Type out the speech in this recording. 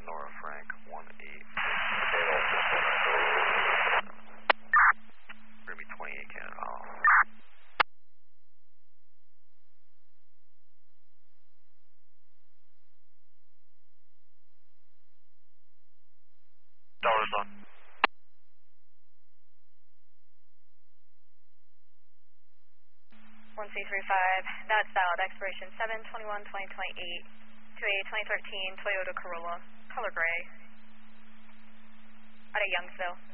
Nora Frank 18. Ruby 28 Cannon Hollow. Dollars on. One C35, that's valid, expiration 7/21/2028, to a 2013 Toyota Corolla, color gray, out of Youngsville.